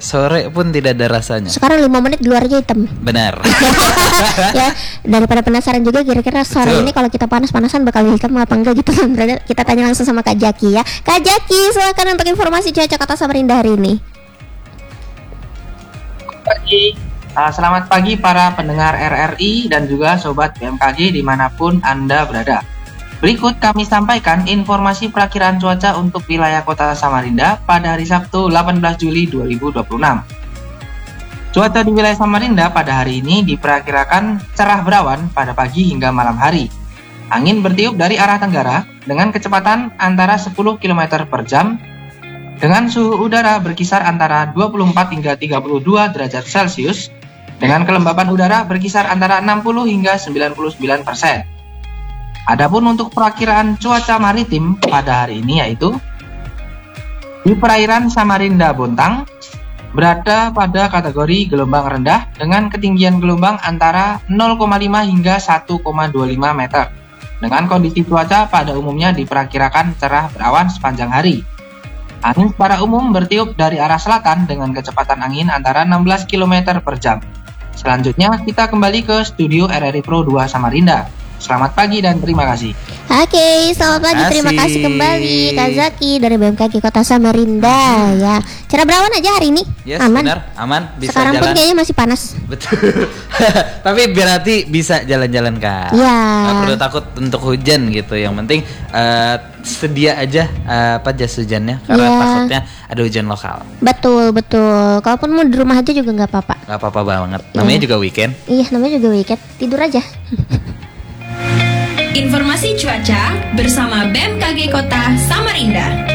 sore pun tidak ada rasanya. Sekarang 5 menit di luar aja hitam. Benar. Ya, daripada penasaran juga kira-kira sore ini kalau kita panas-panasan bakal hitam apa enggak gitu. Berarti kita tanya langsung sama Kak Jaki ya. Kak Jaki, silakan untuk informasi cuaca Kota Samarinda hari ini. Selamat pagi para pendengar RRI dan juga Sobat BMKG dimanapun Anda berada. Berikut kami sampaikan informasi perakiraan cuaca untuk wilayah Kota Samarinda pada hari Sabtu 18 Juli 2026. Cuaca di wilayah Samarinda pada hari ini diperkirakan cerah berawan pada pagi hingga malam hari. Angin bertiup dari arah tenggara dengan kecepatan antara 10 km per jam dengan suhu udara berkisar antara 24 hingga 32 derajat Celcius dengan kelembapan udara berkisar antara 60 hingga 99%. Adapun untuk perakiraan cuaca maritim pada hari ini yaitu di perairan Samarinda Bontang berada pada kategori gelombang rendah dengan ketinggian gelombang antara 0,5 hingga 1,25 meter. Dengan kondisi cuaca pada umumnya diperkirakan cerah berawan sepanjang hari. Angin secara umum bertiup dari arah selatan dengan kecepatan angin antara 16 km per jam. Selanjutnya kita kembali ke studio RRI Pro 2 Samarinda. Selamat pagi dan terima kasih. Oke, selamat pagi. Terima kasih kembali Kak Zaki dari BMKG Kota Samarinda ya. Cerah berawan aja hari ini. Yes, aman. Benar, aman. Bisa sekarang jalan. Pun kayaknya masih panas. Betul. Tapi berarti bisa jalan-jalan Kak. Iya. Nggak perlu takut untuk hujan gitu. Yang penting sedia aja jas hujannya karena takutnya ada hujan lokal. Betul. Kalaupun mau di rumah aja juga nggak apa-apa. Nggak apa-apa banget. Namanya juga weekend. Iya, namanya juga weekend. Tidur aja. Informasi cuaca bersama BMKG Kota Samarinda.